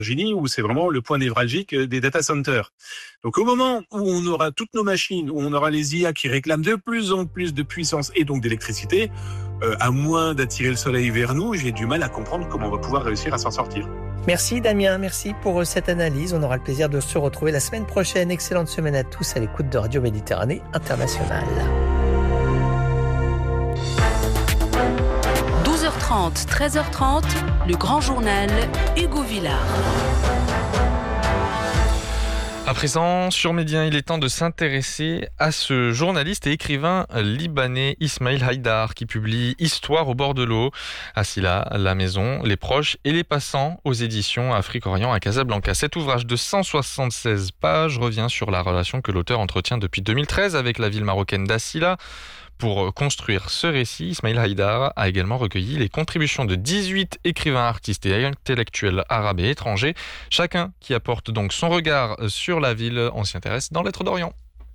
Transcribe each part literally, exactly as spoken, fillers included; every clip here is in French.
Virginie, où c'est vraiment le point névralgique des data centers. Donc au moment où on aura toutes nos machines, où on aura les I A qui réclament de plus en plus de puissance et donc d'électricité, euh, à moins d'attirer le soleil vers nous, j'ai du mal à comprendre comment on va pouvoir réussir à s'en sortir. Merci Damien, merci pour cette analyse. On aura le plaisir de se retrouver la semaine prochaine. Excellente semaine à tous à l'écoute de Radio Méditerranée Internationale. douze heures trente, treize heures trente, le grand journal Hugo Villard. À présent, sur Médien, il est temps de s'intéresser à ce journaliste et écrivain libanais Ismail Haïdar qui publie Histoire au bord de l'eau, à Silla, la maison, les proches et les passants aux éditions Afrique-Orient à Casablanca. Cet ouvrage de cent soixante-seize pages revient sur la relation que l'auteur entretient depuis deux mille treize avec la ville marocaine d'Assila. Pour construire ce récit, Ismail Haïdar a également recueilli les contributions de dix-huit écrivains, artistes et intellectuels arabes et étrangers, chacun qui apporte donc son regard sur la ville. On s'y intéresse dans Lettres d'Orient.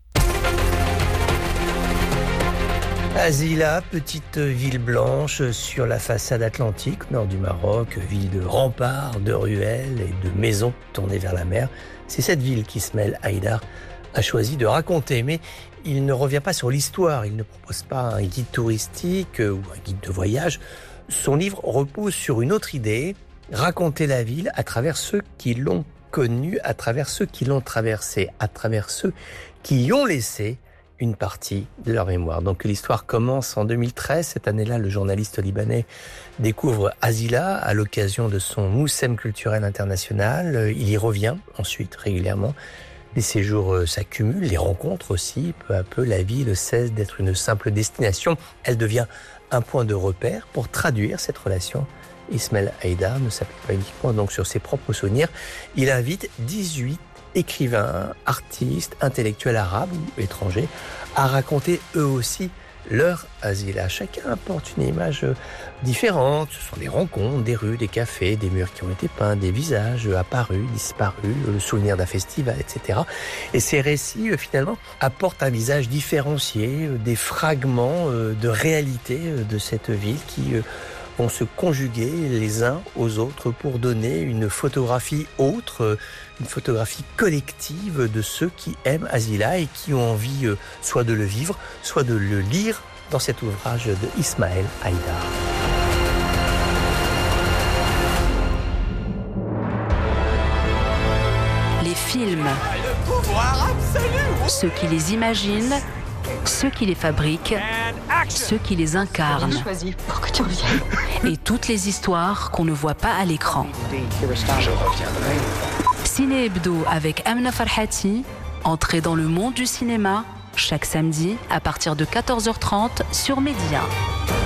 Azila, petite ville blanche sur la façade atlantique, nord du Maroc, ville de remparts, de ruelles et de maisons tournées vers la mer. C'est cette ville qu'Ismail Haïdar a choisi de raconter, mais il ne revient pas sur l'histoire, il ne propose pas un guide touristique ou un guide de voyage. Son livre repose sur une autre idée, raconter la ville à travers ceux qui l'ont connue, à travers ceux qui l'ont traversée, à travers ceux qui y ont laissé une partie de leur mémoire. Donc l'histoire commence en deux mille treize. Cette année-là, le journaliste libanais découvre Azila à l'occasion de son Moussem culturel international. Il y revient ensuite régulièrement. Les séjours s'accumulent, les rencontres aussi. Peu à peu, la ville cesse d'être une simple destination. Elle devient un point de repère pour traduire cette relation. Ismail Haïdar ne s'appuie pas uniquement donc sur ses propres souvenirs. Il invite dix-huit écrivains, artistes, intellectuels arabes ou étrangers à raconter eux aussi leur Azila. Chacun apporte une image différente. Ce sont des rencontres, des rues, des cafés, des murs qui ont été peints, des visages apparus, disparus, le souvenir d'un festival, et cetera. Et ces récits, finalement, apportent un visage différencié, des fragments de réalité de cette ville qui vont se conjuguer les uns aux autres pour donner une photographie autre, une photographie collective de ceux qui aiment Azila et qui ont envie soit de le vivre, soit de le lire dans cet ouvrage de Ismail Haïdar. Les films, ceux qui les imaginent, ceux qui les fabriquent, ceux qui les incarnent. Et toutes les histoires qu'on ne voit pas à l'écran. Ciné Hebdo avec Amna Farhati, entrée dans le monde du cinéma, chaque samedi à partir de quatorze heures trente sur Média.